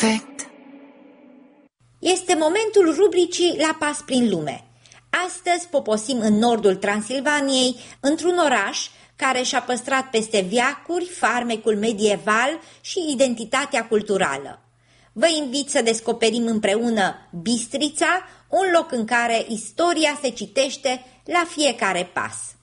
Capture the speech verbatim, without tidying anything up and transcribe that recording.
perfect. Este momentul rubricii La pas prin lume. Astăzi poposim în nordul Transilvaniei, într-un oraș care și-a păstrat peste veacuri farmecul medieval și identitatea culturală. Vă invit să descoperim împreună Bistrița, un loc în care istoria se citește la fiecare pas.